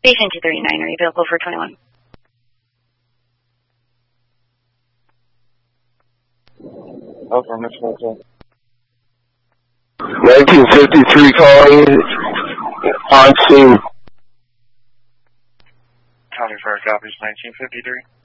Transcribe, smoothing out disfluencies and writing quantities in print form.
Patient 239, are you available for 21? Over, Miss Hotel. 1953 calling on scene. County Fire copies 1953.